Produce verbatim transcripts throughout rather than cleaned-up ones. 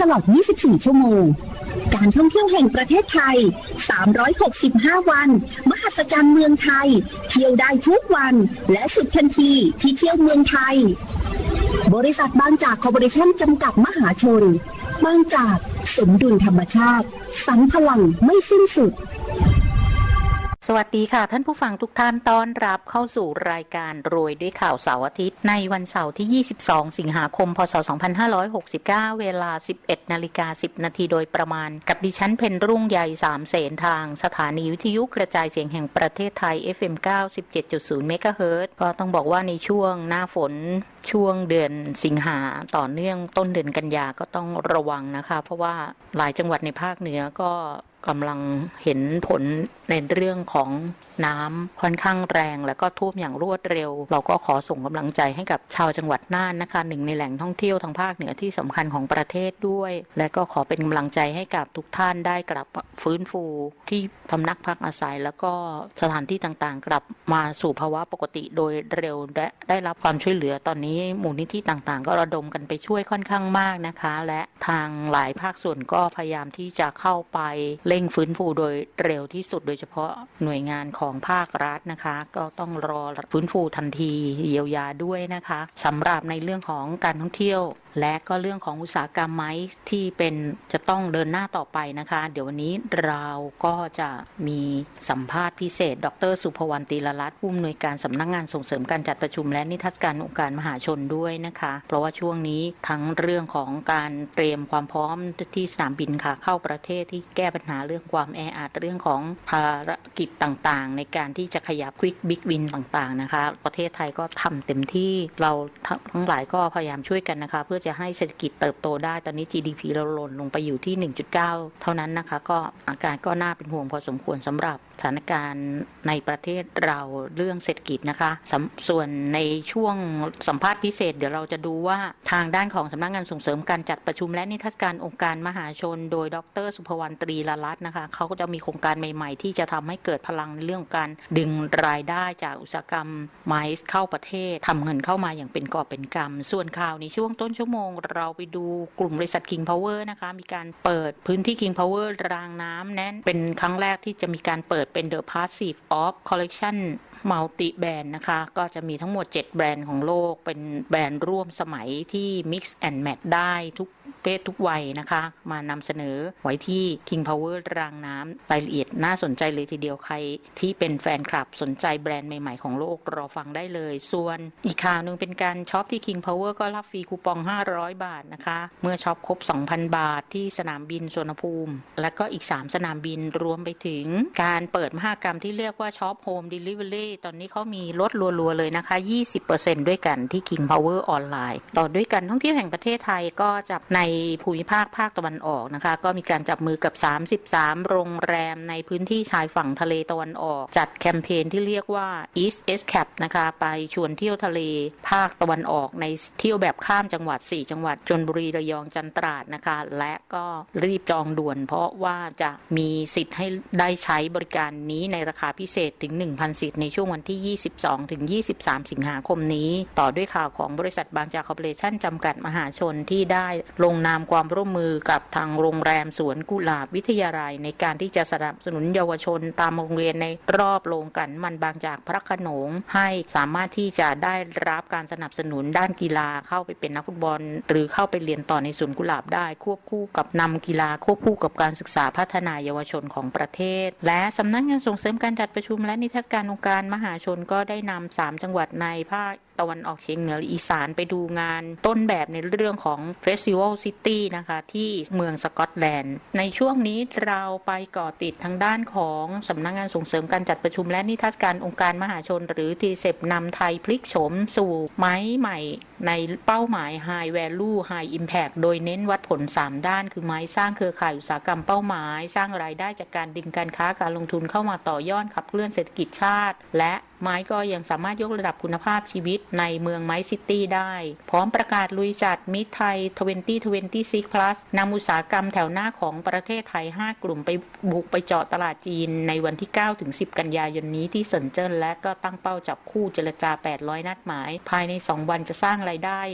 ลอดยี่สิบสี่ชั่วโมงการท่องเที่ยวแห่งประเทศไทยสามร้อยหกสิบห้าวันมหัศจรรย์เมืองไทยเที่ยวได้ทุกวันและสุดทันทีที่เที่ยวเมืองไทยบริษัทบางจากคอร์ปอเรชั่นจำกัดมหาชนบางจากสมดุลธรรมชาติสรรพลังไม่สิ้นสุดสวัสดีค่ะท่านผู้ฟังทุกท่านต้อนรับเข้าสู่รายการรวยด้วยข่าวเสาร์อาทิตย์ในวันเสาร์ที่ยี่สิบสองสิงหาคมพศสองพันห้าร้อยหกสิบเก้าเวลา สิบเอ็ดนาฬิกาสิบนาทีโดยประมาณกับดิฉันเพ็ญรุ่งใหญ่สามเสนทางสถานีวิทยุกระจายเสียงแห่งประเทศไทย เอฟ เอ็ม เก้าสิบเจ็ดจุดศูนย์ เมกะเฮิรตซ์ก็ต้องบอกว่าในช่วงหน้าฝนช่วงเดือนสิงหาต่อเนื่องต้นเดือนกันยาก็ต้องระวังนะคะเพราะว่าหลายจังหวัดในภาคเหนือก็กำลังเห็นผลในเรื่องของน้ำค่อนข้างแรงและก็ท่วมอย่างรวดเร็วเราก็ขอส่งกำลังใจให้กับชาวจังหวัดน่านนะคะหนึ่งในแหล่งท่องเที่ยวทางภาคเหนือที่สำคัญของประเทศด้วยและก็ขอเป็นกำลังใจให้กับทุกท่านได้กลับฟื้นฟูที่พำนักพักอาศัยแล้วก็สถานที่ต่างๆกลับมาสู่ภาวะปกติโดยเร็วและได้รับความช่วยเหลือตอนนี้มูลนิธิต่างๆก็ระดมกันไปช่วยค่อนข้างมากนะคะและทางหลายภาคส่วนก็พยายามที่จะเข้าไปเร่งฟื้นฟูโดยเร็วที่สุดโดยเฉพาะหน่วยงานของภาครัฐนะคะก็ต้องรอฟื้นฟูทันทีเยียวยาด้วยนะคะสำหรับในเรื่องของการท่องเที่ยวและก็เรื่องของอุตสาหกรรมไม้ที่เป็นจะต้องเดินหน้าต่อไปนะคะเดี๋ยววันนี้เราก็จะมีสัมภาษณ์พิเศษดร.สุภวรรณ ตีรรัตน์ผู้อำนวยการสำนักงานส่งเสริมการจัดประชุมและนิทรรศการองค์การมหาชนด้วยนะคะเพราะว่าช่วงนี้ทั้งเรื่องของการเตรียมความพร้อมที่สนามบินค่ะเข้าประเทศที่แก้ปัญหาเรื่องความแออัดเรื่องของภารกิจต่างๆในการที่จะขยับควิกบิ๊กวินต่างๆนะคะประเทศไทยก็ทำเต็มที่เราทั้งหลายก็พยายามช่วยกันนะคะเพื่อจะให้เศรษฐกิจเติบโตได้ตอนนี้ จี ดี พี เราหล่นลงไปอยู่ที่ หนึ่งจุดเก้า เท่านั้นนะคะก็อาการก็น่าเป็นห่วงพอสมควรสำหรับสถานการณ์ในประเทศเราเรื่องเศรษฐกิจนะคะส่วนในช่วงสัมภาษณ์พิเศษเดี๋ยวเราจะดูว่าทางด้านของสำนักงานส่งเสริมการจัดประชุมและนิทรรศการองค์การมหาชนโดยดร.สุภวรรณ ตรีรรัตน์นะคะเขาก็จะมีโครงการใหม่ๆที่จะทำให้เกิดพลังในเรื่องการดึงรายได้จากอุตสาหกรรมไม้เข้าประเทศทำเงินเข้ามาอย่างเป็นกอบเป็นกำส่วนข่าวในช่วงต้นชั่วโมงเราไปดูกลุ่มบริษัท King Power นะคะมีการเปิดพื้นที่ King Power รางน้ำแน่นเป็นครั้งแรกที่จะมีการเปิดเป็น The Passive of Collection Multi Brand นะคะก็จะมีทั้งหมดเจ็ดแบรนด์ของโลกเป็นแบรนด์ร่วมสมัยที่ Mix and Match ได้ทุกเพศทุกวัยนะคะมานำเสนอไว้ที่ King Power รางน้ำรายละเอียดน่าสนใจเลยทีเดียวใครที่เป็นแฟนคลับสนใจแบรนด์ใหม่ๆของโลกรอฟังได้เลยส่วนอีกข่าวนึงเป็นการช็อปที่ King Power ก็รับฟรีคูปองห้าร้อยบาทนะคะเมื่อช็อปครบ สองพัน บาทที่สนามบินสุวรรณภูมิและก็อีกสามสนามบินรวมไปถึงการเปิดมหกรรมที่เรียกว่าช็อปโฮมเดลิเวอรี่ตอนนี้เขามีลดรัวๆเลยนะคะ ยี่สิบเปอร์เซ็นต์ ด้วยกันที่ King Power ออนไลน์ต่อด้วยกันท่องเที่ยวแห่งประเทศไทยก็จับในภูมิภาคภาคตะวันออกนะคะก็มีการจับมือกับสามสิบสามโรงแรมในพื้นที่ชายฝั่งทะเลตะวันออกจัดแคมเปญที่เรียกว่า East Escape นะคะไปชวนเที่ยวทะเลภาคตะวันออกในเที่ยวแบบข้ามจังหวัดสี่จังหวัดชลบุรีระยองจันทร์ตราดนะคะและก็รีบจองด่วนเพราะว่าจะมีสิทธิ์ให้ได้ใช้บริการนี้ในราคาพิเศษถึง หนึ่งพัน สิทธิ์ในช่วงวันที่ยี่สิบสองถึงยี่สิบสามสิงหาคมนี้ต่อด้วยข่าวของบริษัทบางจากคอร์ปอเรชั่นจำกัดมหาชนที่ได้ลงนามความร่วมมือกับทางโรงแรมสวนกุหลาบวิทยาลัยในการที่จะสนับสนุนเยาวชนตามโรงเรียนในรอบโรงกลั่นมันบางจากพระโขนงให้สามารถที่จะได้รับการสนับสนุนด้านกีฬาเข้าไปเป็นนักฟุตบอลหรือเข้าไปเรียนต่อในสวนกุหลาบได้ควบคู่กับนำกีฬาควบคู่กับการศึกษาพัฒนาเยาวชนของประเทศและสำนักงานส่งเสริมการจัดประชุมและนิทรรศการองค์การมหาชนก็ได้นำสามจังหวัดในภาคตะวันออกเฉียงเหนืออีสานไปดูงานต้นแบบในเรื่องของ Festival City นะคะที่เมืองสกอตแลนด์ในช่วงนี้เราไปเกาะติดทางด้านของสำนักงานส่งเสริมการจัดประชุมและนิทรรศการองค์การมหาชนหรือ ที เซ อี พี นำไทยพลิกโฉมสู่ไม้ใหม่ในเป้าหมาย High Value High Impact โดยเน้นวัดผลสามด้านคือไม้สร้างเครือข่ายอุตสาหกรรมเป้าหมายสร้างรายได้จากการดึงการค้าการลงทุนเข้ามาต่อยอดขับเคลื่อนเศรษฐกิจชาติและไม้ก็ยังสามารถยกระดับคุณภาพชีวิตในเมืองไม้ซิตี้ได้พร้อมประกาศลุยจัดมิตรไทย สองพันยี่สิบหก plus นำอุตสาหกรรมแถวหน้าของประเทศไทยห้ากลุ่มไปบุกไปเจาะตลาดจีนในวันที่เก้าถึงสิบกันยายนนี้ที่เซินเจิ้นและก็ตั้งเป้าจับคู่เจรจาแปดร้อยนัดหมายภายในสองวันจะสร้างรายได้แตะ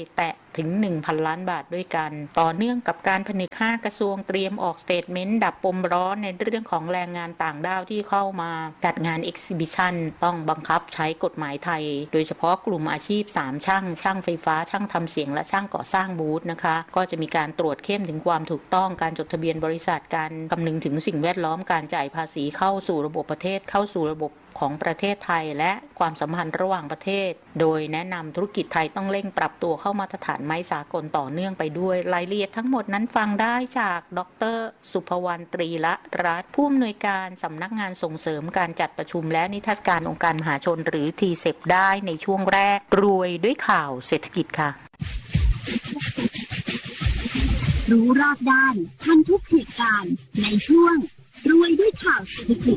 ถึง หนึ่งพัน ล้านบาทด้วยกันต่อเนื่องกับการผนึกห้ากระทรวงเตรียมออกสเตทเมนต์ดับปมร้อนในเรื่องของแรงงานต่างด้าวที่เข้ามาจัดงานเอ็กซิบิชันต้องบังคับใช้กฎหมายไทยโดยเฉพาะกลุ่มอาชีพสามช่างช่างไฟฟ้าช่างทำเสียงและช่างก่อสร้างบูธนะคะก็จะมีการตรวจเข้มถึงความถูกต้องการจดทะเบียนบริษัทการคำนึงถึงสิ่งแวดล้อมการจ่ายภาษีเข้าสู่ระบบประเทศเข้าสู่ระบบของประเทศไทยและความสัมพันธ์ระหว่างประเทศโดยแนะนำธุรกิจไทยต้องเร่งปรับตัวเข้ามาตรฐานไม้สากลต่อเนื่องไปด้วยรายละเอียดทั้งหมดนั้นฟังได้จากดร.สุภวรรณ ตรีละรัตน์ผู้อำนวยการสำนักงานส่งเสริมการจัดประชุมและนิทรรศการองค์การมหาชนหรือ ที เซป ได้ในช่วงแรกรวยด้วยข่าวเศรษฐกิจค่ะรู้รอบด้านทันทุกเหตุการณ์ในช่วงรวยด้วยข่าวเศรษฐกิจ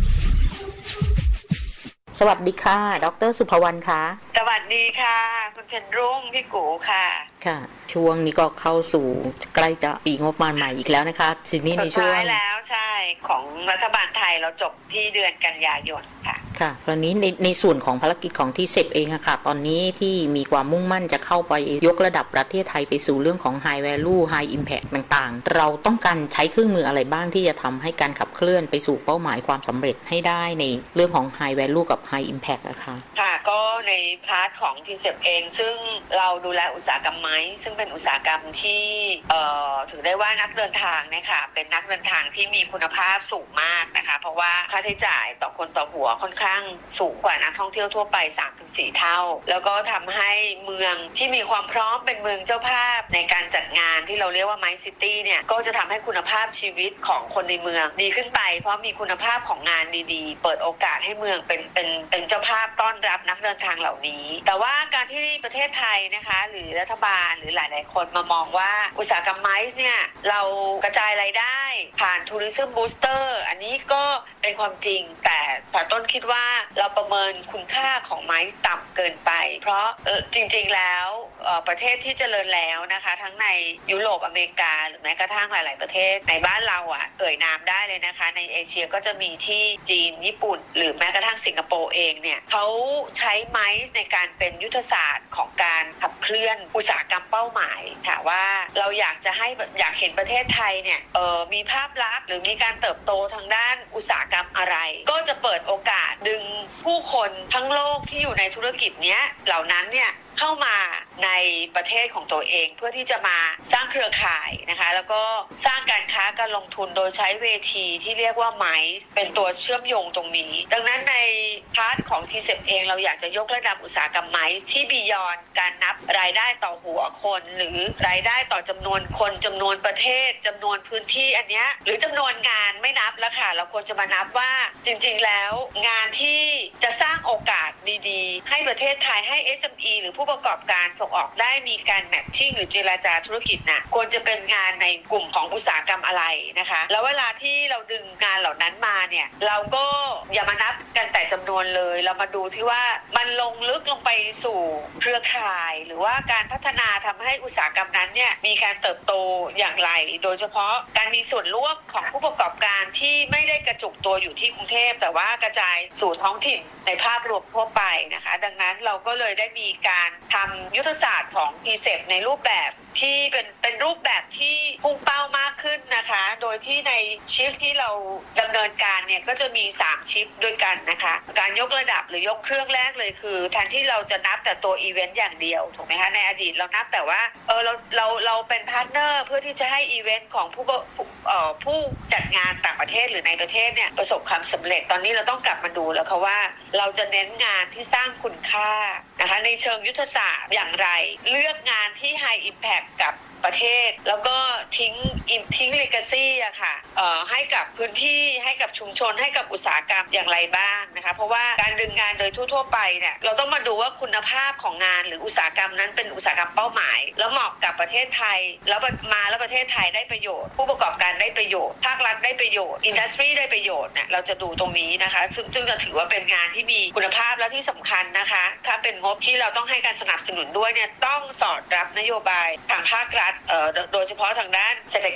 สวัสดีค่ะดร.สุภวรรณค่ะสวัสดีค่ะคุณเพ็ญรุ่งพี่กูค่ะค่ะช่วงนี้ก็เข้าสู่ใกล้จะปีงบประมาณใหม่อีกแล้วนะคะสิ่งนี้ในช่วงแล้วใช่ของรัฐบาลไทยเราจบที่เดือนกันยายนค่ะค่ะตอนนี้ในในส่วนของภารกิจของที่เซปเองอะค่ะตอนนี้ที่มีความมุ่งมั่นจะเข้าไปยกระดับประเทศไทยไปสู่เรื่องของ High Value High Impact ต่างๆเราต้องการใช้เครื่องมืออะไรบ้างที่จะทำให้การขับเคลื่อนไปสู่เป้าหมายความสำเร็จให้ได้ในเรื่องของ High Value กับ High Impact นะคะค่ะก็ในพาร์ทของที่เซปเองซึ่งเราดูแลอุตสาหกรรมไม้ซึ่งเป็นอุตสาหกรรมที่เอ่อถือได้ว่านักเดินทางเนี่ยค่ะเป็นนักเดินทางที่มีคุณภาพสูงมากนะคะเพราะว่าค่าใช้จ่ายต่อคนต่อหัวค่อนข้างสูงกว่านักท่องเที่ยวทั่วไป สามถึงสี่ เท่าแล้วก็ทำให้เมืองที่มีความพร้อมเป็นเมืองเจ้าภาพในการจัดงานที่เราเรียกว่าไม้ซิตี้เนี่ยก็จะทำให้คุณภาพชีวิตของคนในเมืองดีขึ้นไปเพราะมีคุณภาพของงานดีๆเปิดโอกาสให้เมืองเป็นเป็นเป็นเจ้าภาพต้อนรับนักเดินทางเหล่านี้แต่ว่าการที่ประเทศไทยนะคะหรือรัฐบาลหรือหลายๆคนมามองว่าอุตสาหกรรมไม้เนี่ยเรากระจายรายได้ผ่านทัวริซึมบูสเตอร์อันนี้ก็เป็นความจริงแต่แต่ต้นคิดว่าเราประเมินคุณค่าของไม้ต่ำเกินไปเพราะจริงๆแล้วประเทศที่เจริญแล้วนะคะทั้งในยุโรปอเมริกาหรือแม้กระทั่งหลายๆประเทศในบ้านเราอ่ะเอ่ยนามได้เลยนะคะในเอเชียก็จะมีที่จีนญี่ปุ่นหรือแม้กระทั่งสิงคโปร์เองเนี่ยเขาใช้ไม้ในการเป็นยุทธศาสตร์ของการขับเคลื่อนอุตสาหกรรมเป้าหมายค่ะว่าเราอยากจะให้อยากเห็นประเทศไทยเนี่ยเออมีภาพลักษณ์หรือมีการเติบโตทางด้านอุตสาหกรรมอะไรก็จะเปิดโอกาสดึงผู้คนทั้งโลกที่อยู่ในธุรกิจเนี้ยเหล่านั้นเนี่ยเข้ามาในประเทศของตัวเองเพื่อที่จะมาสร้างเครือข่ายนะคะแล้วก็สร้างการค้าการลงทุนโดยใช้เวทีที่เรียกว่าไมซ์เป็นตัวเชื่อมโยงตรงนี้ดังนั้นในพาร์ทของ ที เซป เองเราอยากจะยกระดับอุตสาหกรรมไมซ์ที่บียอนการนับรายได้ต่อหัวคนหรือรายได้ต่อจำนวนคนจำนวนประเทศจำนวนพื้นที่อันเนี้ยหรือจำนวนงานไม่นับแล้วค่ะเราควรจะมานับว่าจริงๆแล้วงานที่จะสร้างโอกาสดีๆให้ประเทศไทยให้ เอส เอ็ม อี หรือผู้ประกอบการส่งออกได้มีการแมทชิ่งหรือเจรจาธุรกิจน่ะควรจะเป็นงานในกลุ่มของอุตสาหกรรมอะไรนะคะแล้วเวลาที่เราดึงงานเหล่านั้นมาเนี่ยเราก็อย่ามานับกันแต่จำนวนเลยเรามาดูที่ว่ามันลงลึกลงไปสู่เครือข่ายหรือว่าการพัฒนาทำให้อุตสาหกรรมนั้นเนี่ยมีการเติบโตอย่างไรโดยเฉพาะการมีส่วนร่วมของผู้ประกอบการที่ไม่ได้กระจุกตัวอยู่ที่กรุงเทพแต่ว่ากระจายสู่ท้องถิ่นในภาพรวมทั่วไปนะคะดังนั้นเราก็เลยได้มีการทำยุทธศาสตร์ของ ที เซป ในรูปแบบที่เป็นเป็นรูปแบบที่พุ่งเป้ามากขึ้นนะคะโดยที่ในชิฟที่เราดำเนินการเนี่ยก็จะมีสามชิฟด้วยกันนะคะการยกระดับหรือยกเครื่องแรกเลยคือแทนที่เราจะนับแต่ตัวอีเวนต์อย่างเดียวถูกไหมคะในอดีตเรานับแต่ว่าเออเราเราเราเป็นพาร์ทเนอร์เพื่อที่จะให้อีเวนต์ของผู้เอ่อผู้จัดงานต่างประเทศหรือในประเทศเนี่ยประสบความสำเร็จตอนนี้เราต้องกลับมาดูแล้วค่ะว่าเราจะเน้นงานที่สร้างคุณค่านะคะในเชิงยุทธศาสตร์อย่างไรเลือกงานที่ High Impact กับประเทศแล้วก็ทิ้งทิ้ง legacy อะค่ะเอ่อให้กับพื้นที่ให้กับชุมชนให้กับอุตสาหกรรมอย่างไรบ้างนะคะเพราะว่าการดึงงานโดยทั่วๆไปเนี่ยเราต้องมาดูว่าคุณภาพของงานหรืออุตสาหกรรมนั้นเป็นอุตสาหกรรมเป้าหมายแล้วเหมาะกับประเทศไทยแล้วมาแล้วประเทศไทยได้ประโยชน์ผู้ประกอบการได้ประโยชน์ภาครัฐได้ประโยชน์อินดัสทรีได้ประโยชน์เนี่ยเราจะดูตรงนี้นะคะซึ่งซึ่งจะถือว่าเป็นงานที่มีคุณภาพและที่สำคัญนะคะถ้าเป็นงบที่เราต้องให้การสนับสนุนด้วยเนี่ยต้องสอดรับนโยบายทางภาครัฐเอ่อโดยเฉพาะทางด้านเศรษฐ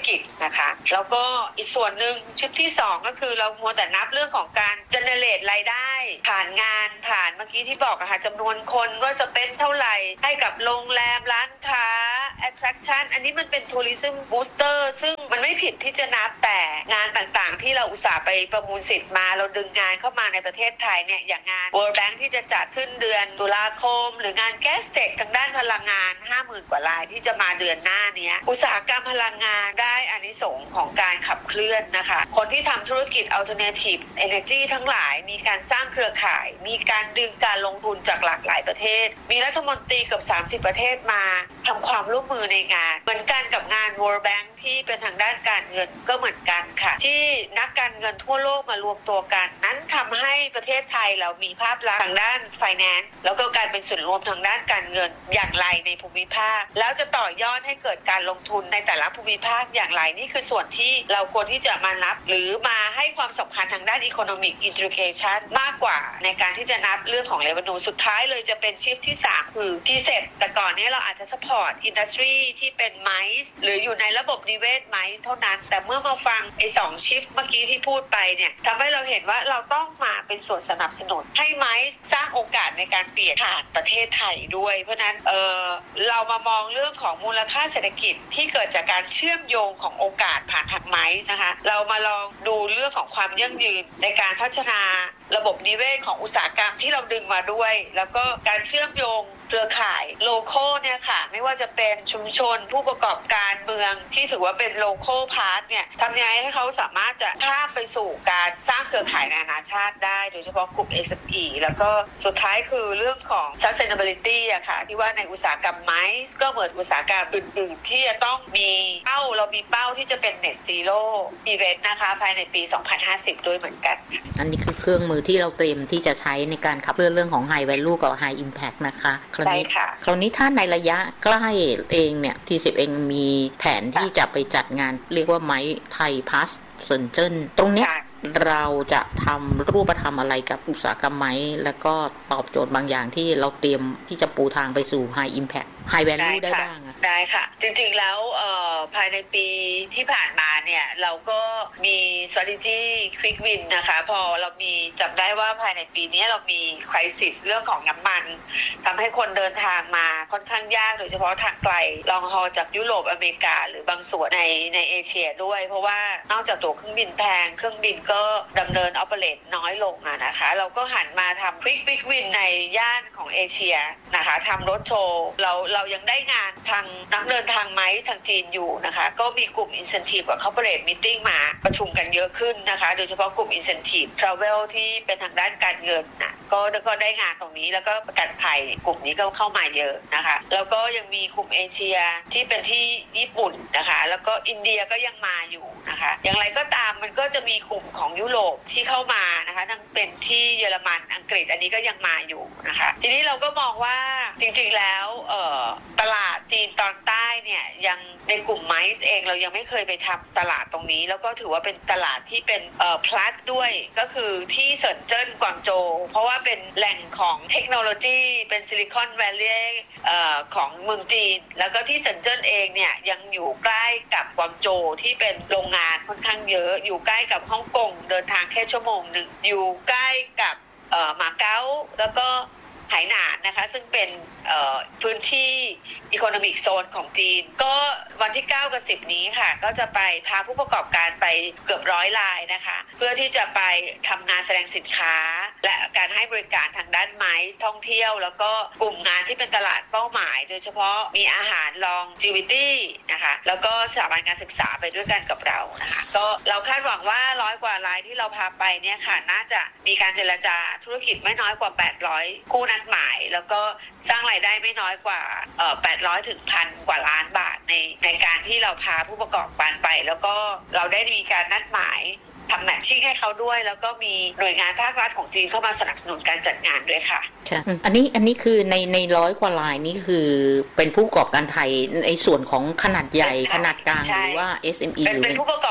กิจนะคะแล้วก็อีกส่วนหนึ่งชิปที่สองก็คือเรามัวแต่นับเรื่องของการ generate รายได้ผ่านงานผ่านเมื่อกี้ที่บอกอะค่ะจำนวนคนว่าจะเป็นเท่าไหร่ให้กับโรงแรมร้านค้า attraction อันนี้มันเป็น tourism booster ซึ่งมันไม่ผิดที่จะนับแต่งานต่างๆที่เราอุตส่าห์ไปประมูลสิทธิ์มาเราดึงงานเข้ามาในประเทศไทยเนี่ยอย่างงาน World Bank ที่จะจัดขึ้นเดือนตุลาคมหรืองาน Gas Tech ทางด้านพลังงาน ห้าหมื่น กว่ารายที่จะมาเดือนหน้านี้อุตสาหกรรมพลังงานได้อานิสงส์ของการขับเคลื่อนนะคะคนที่ทำธุรกิจ Alternative Energy ทั้งหลายมีการสร้างเครือข่ายมีการดึงการลงทุนจากหลากหลายประเทศมีรัฐมนตรีเกือบสามสิบประเทศมาทำความร่วมมือในงานเหมือนกันกับงาน World Bank ที่เป็นทางด้านการเงินก็เหมือนกันค่ะที่นักการเงินทั่วโลกมารวมตัวกันนั้นทำให้ประเทศไทยเรามีภาพลักษณ์ทางด้าน Finance แล้วก็การเป็นส่วนรวมทางด้านการเงินอย่างไรในภูมิภาคแล้วจะต่อยอดให้เกิดการลงทุนในแต่ละภูมิภาคอย่างไรนี่คือส่วนที่เราควรที่จะมานับหรือมาให้ความสำคัญทางด้าน Economic Integration มากกว่าในการที่จะนับเรื่องของ Revenue สุดท้ายเลยจะเป็นชิฟที่สามคือ ที เซ อี แต่ก่อนนี้เราอาจจะ support industry ที่เป็น ไมซ์ หรืออยู่ในระบบนิเวศ ไมซ์ เท่านั้นแต่เมื่อมาฟังไอ้สองชิฟเมื่อกี้ที่พูดไปเนี่ยทำให้เราเห็นว่าเราต้องมาเป็นส่วนสนับสนุนให้ ไมซ์ สร้างโอกาสในการเปลี่ยนผ่านประเทศไทยด้วยเพราะนั้นเออเรามามองเรื่องของมูลค่าเศรษฐกิจที่เกิดจากการเชื่อมโยงของโอกาสผ่านทาง ไมซ์ นะคะเรามาลองดูเรื่องของความยั่งยืนในการพัฒนาระบบนิเวศของอุตสาหกรรมที่เราดึงมาด้วยแล้วก็การเชื่อมโยงเครือข่ายโลคอลเนี่ยค่ะไม่ว่าจะเป็นชุมชนผู้ประกอบการเมืองที่ถือว่าเป็นโลคอลพาร์ทเนี่ยทำยังไงให้เขาสามารถจะข้ามไปสู่การสร้างเครือข่ายนานาชาติได้โดยเฉพาะกลุ่ม เอส เอ็ม อี แล้วก็สุดท้ายคือเรื่องของ sustainability อะค่ะที่ว่าในอุตสาหกรรมไมซ์ก็เหมือนอุตสาหกรรมอื่นๆที่จะต้องมีเป้าเรามีเป้าที่จะเป็น net zero event นะคะภายในปีสองพันห้าสิบด้วยเหมือนกันอันนี้คือเครื่องมือที่เราเตรียมที่จะใช้ในการขับเคลื่อนเรื่องของ high value กับ high impact นะคะคราวนี้คราวนี้ถ้าในระยะใกล้เองเนี่ย ที สิบ เองมีแผนที่จะไปจัดงานเรียกว่าไม้ไทยพาสเซินเจิ้นตรงเนี้ยเราจะทำรูปธรรมอะไรกับอุตสาหกรรมไม้แล้วก็ตอบโจทย์บางอย่างที่เราเตรียมที่จะปูทางไปสู่ high impact high value ได้บ้างอ่ะได้ค่ะจริงๆแล้วเอ่อภายในปีที่ผ่านมาเนี่ยเราก็มี strategy quick win นะคะพอเรามีจำได้ว่าภายในปีนี้เรามี crisis เรื่องของน้ำมันทำให้คนเดินทางมาค่อนข้างยากโดยเฉพาะทางไกลลองฮอลจากยุโรปอเมริกาหรือบางส่วนในในเอเชียด้วยเพราะว่านอกจากตั๋วเครื่องบินแพงเครื่องบินก็ดำเนิน operate น้อยลงอะนะคะเราก็หันมาทำ quick quick win ในย่านของเอเชียนะคะทำรถโชว์เราเรายังได้งานทางนักเดินทางไม้ทางจีนอยู่นะคะก็มีกลุ่ม incentive กับ corporate meeting มาประชุมกันเยอะขึ้นนะคะโดยเฉพาะกลุ่ม incentive travel ที่เป็นทางด้านการเงินนะก็ก็ได้งานตรงนี้แล้วก็ประกันภัยกลุ่มนี้ก็เข้ามาเยอะนะคะแล้วก็ยังมีกลุ่มเอเชียที่เป็นที่ญี่ปุ่นนะคะแล้วก็อินเดียก็ยังมาอยู่นะคะอย่างไรก็ตามมันก็จะมีกลุ่มของยุโรปที่เข้ามานะคะทั้งเป็นที่เยอรมันอังกฤษอันนี้ก็ยังมาอยู่นะคะทีนี้เราก็มองว่าจริงๆแล้วเอ่อตลาดจีนตอนใต้เนี่ยยังในกลุ่มไมซ์เองเรายังไม่เคยไปทำตลาดตรงนี้แล้วก็ถือว่าเป็นตลาดที่เป็นเอ่อ plus ด้วยก็คือที่เซินเจิ้นกวางโจวเพราะว่าเป็นแหล่งของเทคโนโลยีเป็นซิลิคอนแวลลีย์เอ่อของเมืองจีนแล้วก็ที่เซินเจิ้นเองเนี่ยยังอยู่ใกล้กับกวางโจวที่เป็นโรงงานค่อนข้างเยอะอยู่ใกล้กับฮ่องกงเดินทางแค่ชั่วโมงนึงอยู่ใกล้กับเอ่อมาเก๊าแล้วก็ไหหนานนะคะซึ่งเป็นพื้นที่ Economic Zone ของจีนก็วันที่เก้ากับสิบนี้ค่ะก็จะไปพาผู้ประกอบการไปเกือบร้อยรายนะคะเพื่อที่จะไปทำงานแสดงสินค้าและการให้บริการทางด้านไมซ์ท่องเที่ยวแล้วก็กลุ่มงานที่เป็นตลาดเป้าหมายโดยเฉพาะมีอาหาร longevity นะคะแล้วก็สถาบันการศึกษาไปด้วยกันกับเรานะคะก็เราคาดหวังว่าร้อยกว่ารายที่เราพาไปเนี่ยค่ะน่าจะมีการเจรจาธุรกิจไม่น้อยกว่าแปดร้อยคู่นัดหมายแล้วก็สร้างรายได้ไม่น้อยกว่าเอ่อแปดร้อยถึง หนึ่งพัน กว่าล้านบาทในในการที่เราพาผู้ประกอบการไปแล้วก็เราได้มีการนัดหมายทำแมทชิ่งให้เขาด้วยแล้วก็มีหน่วยงานภาครัฐของจีนเข้ามาสนับสนุนการจัดงานด้วยค่ะค่ะอันนี้อันนี้คือในในร้อยกว่ารายนี้คือเป็นผู้ประกอบการไทยในส่วนของขนาดใหญ่ขนาดกลางหรือว่า เอส เอ็ม อีเป็นเป็นผู้ประกอบการไท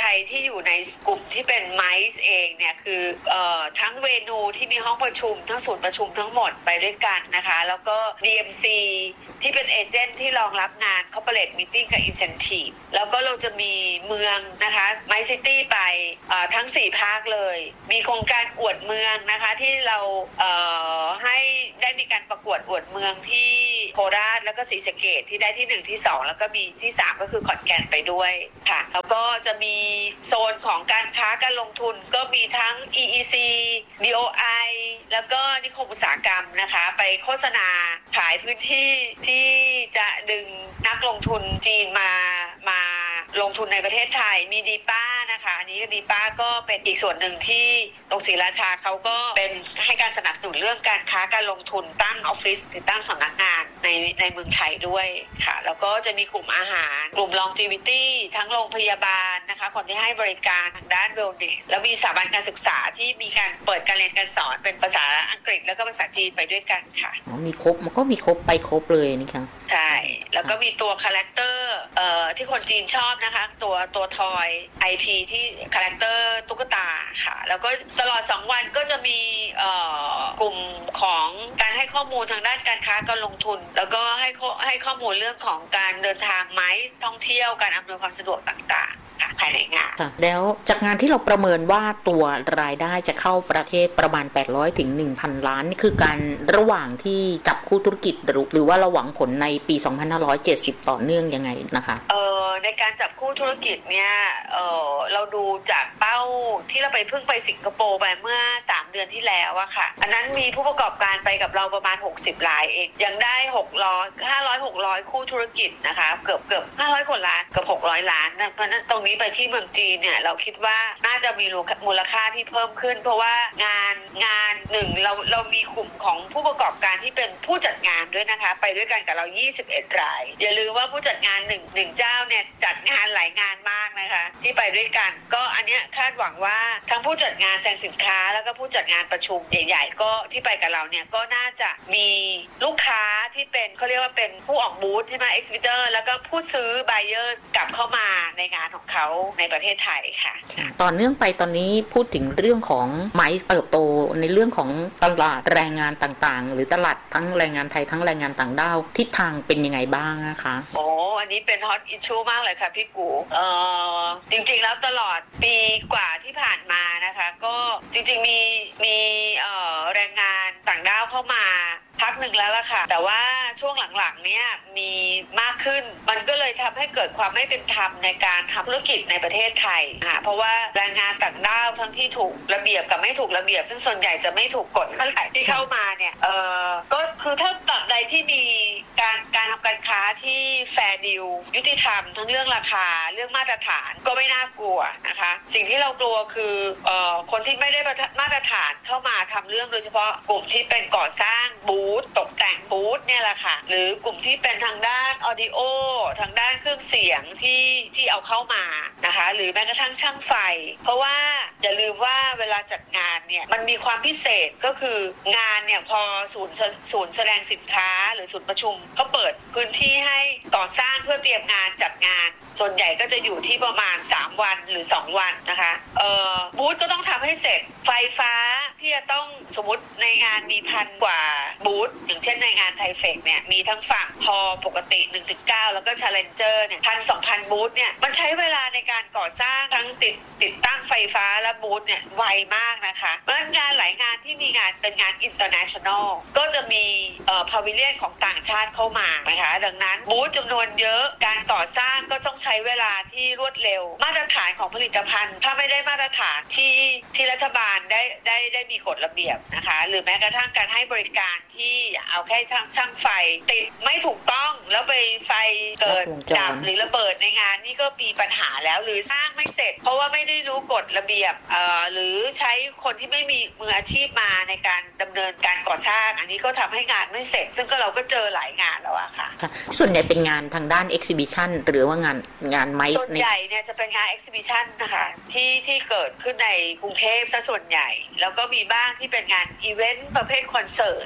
ยที่อยู่ในกลุ่มที่เป็นไมซ์เองเนี่ยคือเอ่อทั้งเวนูที่มีห้องประชุมทั้งศูนย์ประชุมทั้งหมดไปด้วยกันนะคะแล้วก็ ดี เอ็ม ซี ที่เป็นเอเจนต์ที่รองรับงาน Corporate Meeting กับ Incentive แล้วก็เราจะมีเมืองนะคะไมซ์ซิตี้ไปทั้งสี่ภาคเลยมีโครงการอวดเมืองนะคะที่เราเอ่อให้ได้มีการประกวดอวดเมืองที่โคราชแล้วก็ศรีสะเกษที่ได้ที่หนึ่งที่สองแล้วก็มีที่สามก็คือขอนแก่นไปด้วยค่ะแล้วก็จะมีโซนของการค้าการลงทุนก็มีทั้ง อี อี ซี ดี โอ ไอ แล้วก็นิคมอุตสาหกรรมนะคะไปโฆษณาขายพื้นที่ที่จะดึงนักลงทุนจีนมามาลงทุนในประเทศไทยมีดีป้านะคะอันนี้ดีป้าก็เป็นอีกส่วนหนึ่งที่โรงศรีราชาเขาก็เป็นให้การสนับสนุนเรื่องการค้าการลงทุนตั้งออฟฟิศหรือตั้งสำนักงานในในเมืองไทยด้วยค่ะแล้วก็จะมีกลุ่มอาหารกลุ่ม longevity ทั้งโรงพยาบาลนะคะคนที่ให้บริการทางด้าน wellness แล้วมีสถาบันการศึกษาที่มีการเปิดการเรียนการสอนเป็นภาษาอังกฤษแล้วก็ภาษาจีนไปด้วยกันค่ะอ๋อมีครบมันก็มีครบไปครบเลยนี่ค่ะใช่แล้วก็มีตัวคาแรคเตอร์เอ่อที่คนจีนชอบนะคะตัวตัวทอย ไอ พี ที่คาแรคเตอร์ตุ๊กตาค่ะแล้วก็ตลอดสองวันก็จะมีเอ่อกลุ่มของการให้ข้อมูลทางด้านการค้าการลงทุนแล้วก็ให้ให้ข้อมูลเรื่องของการเดินทางไมซ์ท่องเที่ยวการอำนวยความสะดวกต่างๆภายในงานแล้วจากงานที่เราประเมินว่าตัวรายได้จะเข้าประเทศประมาณแปดร้อยถึง หนึ่งพัน ล้านนี่คือการระหว่างที่จับคู่ธุรกิจหรือว่าเราหวังผลในปีสองพันห้าร้อยเจ็ดสิบต่อเนื่องยังไงนะคะเอ่อในการจับคู่ธุรกิจเนี่ยเอ่อเราดูจากเป้าที่เราไปเพิ่งไปสิงคโปร์ไปเมื่อสามเดือนที่แล้วอะค่ะอันนั้นมีผู้ประกอบการไปกับเราประมาณหกสิบรายเองยังได้หกร้อย ห้าร้อย หกร้อยคู่ธุรกิจนะคะเกือบเกือบห้าร้อยกว่าล้านเกือบหกร้อยล้านนะเพราะนั้นตรงนี้ไปที่เมืองจีนเนี่ยเราคิดว่าน่าจะมีมูลค่าที่เพิ่มขึ้นเพราะว่างานงานหนึ่งเราเรามีกลุ่มของผู้ประกอบการที่เป็นผู้จัดงานด้วยนะคะไปด้วยกันกับเรายี่สิบเอ็ดรายอย่าลืมว่าผู้จัดงานหนึ่ง หนึ่งเจ้าเนี่ยจัดงานหลายงานมากนะคะที่ไปด้วยกันก็อันเนี้ยคาดหวังว่าทั้งผู้จัดงานแสดงสินค้าแล้วก็ผู้จัดงานประชุมใหญ่ๆก็ที่ไปกับเราเนี่ยก็น่าจะมีลูกค้าที่เป็นเขาเรียกว่าเป็นผู้ออกบูธใช่ไหม exhibitor แล้วก็ผู้ซื้อ buyer กลับเข้ามาในงานของเขาในประเทศไทยค่ะต่อเนื่องไปตอนนี้พูดถึงเรื่องของไมซ์เติบโตในเรื่องของตลาดแรงงานต่างๆหรือตลาดทั้งแรงงานไทยทั้งแรงงานต่างด้าวทิศทางเป็นยังไงบ้างนะคะโอ้อันนี้เป็นฮอตอิชชูมากเลยค่ะพี่กูเอ่อจริงๆแล้วตลอดปีกว่าที่ผ่านมานะคะก็จริงๆมีมีเอ่อแรงงานต่างด้าวเข้ามาพักหนึ่งแล้วล่ะค่ะแต่ว่าช่วงหลังๆเนี่ยมีมากขึ้นมันก็เลยทำให้เกิดความไม่เป็นธรรมในการทำธุรกิจในประเทศไทยค่ะเพราะว่าแรงงานต่างด้าวทั้งที่ถูกระเบียบกับไม่ถูกระเบียบซึ่งส่วนใหญ่จะไม่ถูกกฎเท่าไหร่ที่เข้ามาเนี่ยเออก็คือถ้าตราบใดที่มีการการทำการค้าที่แฟร์ดีลยุติธรรมทั้งเรื่องราคาเรื่องมาตรฐานก็ไม่น่ากลัวนะคะสิ่งที่เรากลัวคือเอ่อคนที่ไม่ได้มาตรฐานเข้ามาทำเรื่องโดยเฉพาะกลุ่มที่เป็นก่อสร้างบูธตกแต่งบูธเนี่ยแหละค่ะหรือกลุ่มที่เป็นทางด้านออดิโอทางด้านเครื่องเสียงที่ที่เอาเข้ามานะคะหรือแม้กระทั่งช่างไฟเพราะว่าอย่าลืมว่าเวลาจัดงานเนี่ยมันมีความพิเศษก็คืองานเนี่ยพอศูนย์ศูนย์แสดงสินค้าหรือศูนย์ประชุมเขาเปิดพื้นที่ให้ก่อสร้างเพื่อเตรียมงานจัดงานส่วนใหญ่ก็จะอยู่ที่ประมาณสามวันหรือสองวันนะคะเอ่อบูธก็ต้องทำให้เสร็จไฟฟ้าที่จะต้องสมมติในงานมีพันกว่าบูธอย่างเช่นในงานไทเฟคเนี่ยมีทั้งฝั่งพอปกติ หนึ่งถึงเก้า แล้วก็ Challenger เนี่ย หนึ่งพันสองพัน บูธเนี่ยมันใช้เวลาในการก่อสร้างทั้งติดติดตั้งไฟฟ้าและบูธเนี่ยไวมากนะคะเพราะฉะนั้นงานหลายงานที่มีงานเป็นงาน international ก็จะมีเอ่อ pavilion ของต่างชาติเข้ามานะคะดังนั้นบูธจำนวนเยอะการก่อสร้างก็ต้องใช้เวลาที่รวดเร็วมาตรฐานของผลิตภัณฑ์ถ้าไม่ได้มาตรฐานที่ที่รัฐบาลได้ได้ได้มีกฎระเบียบนะคะหรือแม้กระทั่งการให้บริการที่เอาแค่ช่างช่างไฟติดไม่ถูกต้องแล้วไปไฟเกิดดับหรือระเบิดในงานนี่ก็มีปัญหาแล้วหรือสร้างไม่เสร็จเพราะว่าไม่ได้รู้กฎระเบียบเอ่อหรือใช้คนที่ไม่มีมืออาชีพมาในการดำเนินการก่อสร้างอันนี้ก็ทำให้งานไม่เสร็จซึ่งก็เราก็เจอหลายงานแล้วอะค่ะส่วนใหญ่เป็นงานทางด้าน exhibition หรือว่างานงานไมซ์ส่วนใหญ่เนี่ยจะเป็นงาน exhibition นะคะที่ที่เกิดขึ้นในกรุงเทพซะส่วนใหญ่แล้วก็มีบ้างที่เป็นงานอีเวนต์ประเภทคอนเสิร์ตนะคะ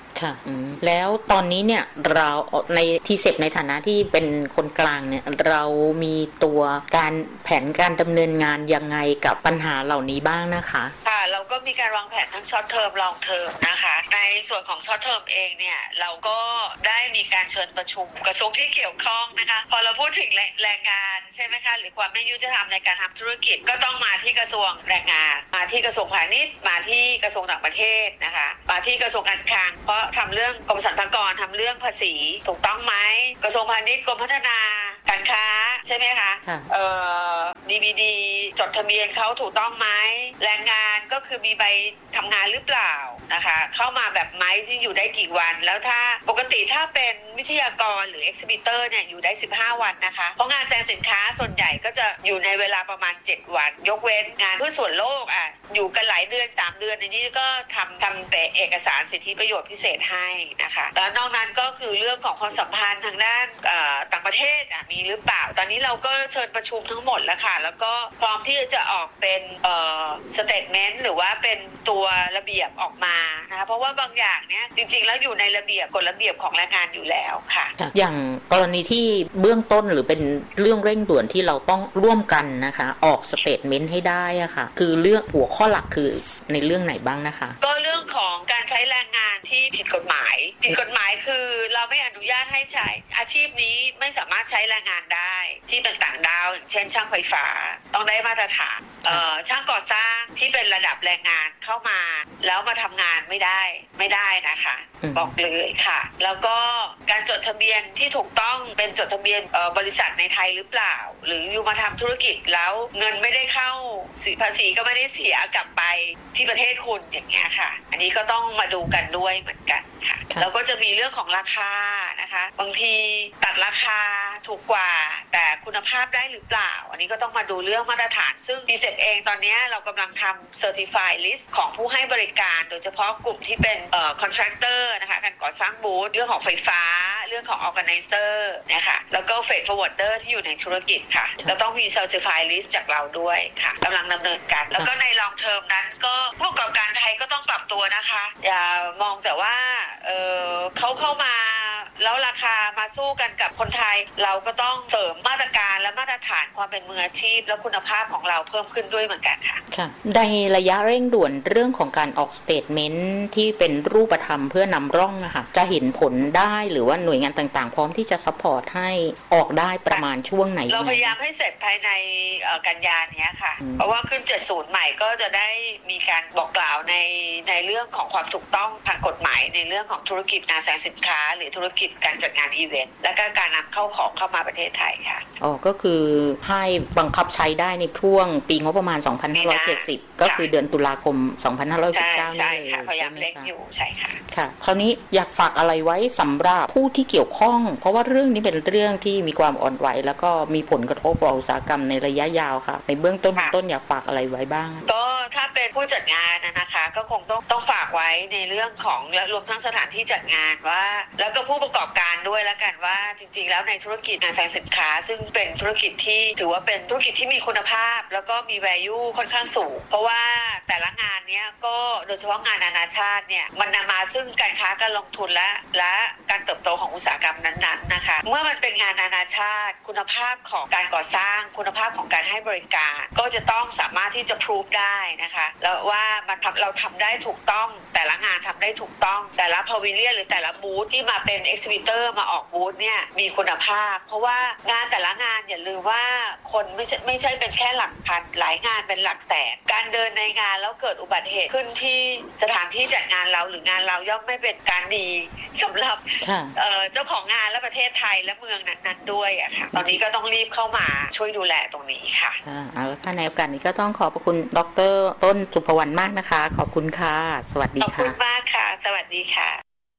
ค่ะแล้วตอนนี้เนี่ยเราในทีเซปในฐานะที่เป็นคนกลางเนี่ยเรามีตัวการแผนการดำเนินงานยังไงกับปัญหาเหล่านี้บ้างนะคะค่ะเราก็มีการวางแผนทั้งช็อตเทอมลองเทอมนะคะในส่วนของช็อตเทอมเองเนี่ยเราก็ได้มีการเชิญประชุมกระทรวงที่เกี่ยวข้องนะคะพอเราพูดถึงแรงงานใช่ไหมคะหรือความไม่ยุติธรรมในการทำธุรกิจก็ต้องมาที่กระทรวงแรงงานมาที่กระทรวงพาณิชย์มาที่กระทรวงต่างประเทศนะคะมาที่กระทรวงการคลังเพราะทำเรื่องกรมสรรพากรทำเรื่องภาษีถูกต้องไหมกระทรวงพาณิชย์กรมพัฒนาการค้าใช่ไหมคะเอ่อ ดี บี ดี จดทะเบียนเขาถูกต้องไหมแรงงานก็คือมีใบทำงานหรือเปล่านะคะเข้ามาแบบไหมที่อยู่ได้กี่วันแล้วถ้าปกติถ้าเป็นวิทยากรหรือ exhibitor เนี่ยอยู่ได้สิบห้าวันนะคะเพราะงานแสดงสินค้าส่วนใหญ่ก็จะอยู่ในเวลาประมาณเจ็ดวันยกเว้นงานเพื่อส่วนโลกอ่ะอยู่กันหลายเดือนสามเดือนในนี้ก็ทำทำแต่เอกสารสิทธิประโยชน์พิเศษให้นะคะแล้วนอกนั้นก็คือเรื่องของความสัมพันธ์ทางด้านต่างประเทศมีหรือเปล่าตอนนี้เราก็เชิญประชุมทั้งหมดแล้วค่ะแล้วก็พร้อมที่จะออกเป็นเอ่อสเตทเมนต์หรือว่าเป็นตัวระเบียบออกมานะคะเพราะว่าบางอย่างเนี้ยจริงๆแล้วอยู่ในระเบียบกฎระเบียบของแรงงานอยู่แล้วค่ะอย่างกรณีที่เบื้องต้นหรือเป็นเรื่องเร่งด่วนที่เราต้องร่วมกันนะคะออกสเตทเมนต์ให้ได้อะค่ะคือเรื่องหัวข้อหลักคือในเรื่องไหนบ้างนะคะก็เรื่องของการใช้แรงงานที่ผิดกฎหมายผิดกฎหมายคือเราไม่อนุญาตให้ใช้อาชีพนี้ไม่สามารถใช้แรงงานได้ที่เป็นต่างดาวอย่างเช่นช่างไฟฟ้าต้องได้มาตรฐานช่างก่อสร้างที่เป็นระดับแรงงานเข้ามาแล้วมาทำงานไม่ได้ไม่ได้นะคะบอกเลยค่ะแล้วก็การจดทะเบียนที่ถูกต้องเป็นจดทะเบียนบริษัทในไทยหรือเปล่าหรืออยู่มาทำธุรกิจแล้วเงินไม่ได้เข้าภาษีก็ไม่ได้เสียกลับไปที่ประเทศคุณอย่างเงี้ยค่ะอันนี้ก็ต้องมาดูกันด้วยเหมือนกันค่ะแล้วก็จะมีเรื่องของราคานะคะบางทีตัดราคาถูกกว่าแต่คุณภาพได้หรือเปล่าอันนี้ก็ต้องมาดูเรื่องมาตรฐานซึ่ง ดี เซ เองตอนนี้เรากำลังทำ Certified List ของผู้ให้บริการโดยเฉพาะกลุ่มที่เป็นเอ่อ contractor นะคะการก่อสร้างบูธเรื่องของไฟฟ้าเรื่องของ organizer นะคะแล้วก็ freight forwarder ที่อยู่ในธุรกิจค่ะแล้วต้องมี Certified List จากเราด้วยค่ะกำลังดำเนินการแล้วก็ใน long term นั้นก็ผู้ประกอบการไทยก็ต้องปรับตัวนะคะอย่ามองแต่ว่าเออเขาเข้ามาแล้วราคามาสู้กันกับคนไทยเราก็ต้องเสริมมาตรการและมาตรฐานความเป็นมืออาชีพและคุณภาพของเราเพิ่มขึ้นด้วยเหมือนกันค่ะค่ะในระยะเร่งด่วนเรื่องของการออกสเตทเมนต์ที่เป็นรูปธรรมเพื่อนำร่องนะคะจะเห็นผลได้หรือว่าหน่วยงานต่างๆพร้อมที่จะซัพพอร์ตให้ออกได้ประมาณช่วงไหนเราพยายามให้เสร็จภายในกันยายนนี้ค่ะเพราะว่าขึ้นเจ็ดสิบใหม่ก็จะได้มีการบอกกล่าวในในเรื่องของความถูกต้องทางกฎหมายในเรื่องของธุรกิจงานแสดงสินค้าหรือธุรกิจการจัดงานอีเวนต์และก็การนำเข้าของเข้ามาประเทศไทยค่ะอ๋อก็คือให้บังคับใช้ได้ในช่วงปีงบประมาณสองพันห้าร้อยเจ็ดสิบก็คือเดือนตุลาคมสองพันห้าร้อยสิบเก้านี่เลยใช่ค่ะพยายามเร่งอยู่ใช่ค่ะค่ะคราวนี้อยากฝากอะไรไว้สำหรับผู้ที่เกี่ยวข้องเพราะว่าเรื่องนี้เป็นเรื่องที่มีความอ่อนไหวแล้วก็มีผลกระทบต่ออุตสาหกรรมในระยะยาวค่ะในเบื้องต้นต้นอยากฝากอะไรไว้บ้างก็ถ้าเป็นผู้จัดงานนะคะก็คงต้องต้องฝากไว้ในเรื่องของและรวมทั้งสถานที่จัดงานว่าแล้วก็ผู้ประกอบการด้วยแล้วกันว่าจริงๆแล้วในธุรกิจงานแสดงสินค้าซึ่งเป็นธุรกิจที่ถือว่าเป็นธุรกิจที่มีคุณภาพแล้วก็มี value ค่อนข้างสูงเพราะว่าแต่ละงานเนี้ยก็โดยเฉพาะงานนานาชาติเนี่ยมันนำมาซึ่งการค้าการลงทุนและและการเติบโตของอุตสาหกรรมนั้นๆนะคะเมื่อมันเป็นงานนานาชาติคุณภาพของการก่อสร้างคุณภาพของการให้บริการก็จะต้องสามารถที่จะ prove ได้นะคะแล้วว่ามันทำเราทำได้ถูกต้องแต่ละงานทำได้ถูกต้องแต่ละพาวิเลียนหรือแต่ละบูธที่มาเป็น exhibitor มาออกบูธเนี่ยมีคุณภาพเพราะว่างานแต่ละงานอย่าลืมว่าคนไม่ใช่ไม่ใช่เป็นแค่หลักพันหลายงานเป็นหลักแสนการเดินในงานแล้วเกิดอุบัติเหตุขึ้นที่สถานที่จัดงานเราหรืองานเราย่อมไม่เป็นการดีสำหรับเจ้าของงานและประเทศไทยและเมืองนั้นๆด้วยอะค่ะตอนนี้ก็ต้องรีบเข้ามาช่วยดูแลตรงนี้ค่ะเอาละค่ะในโอกาสนี้ก็ต้องขอบพระคุณดร.ต้นสุภวรรณมากนะคะขอบคุณค่ะสวัสดีค่ะขอบคุณมากค่ะสวัสดีค่ะ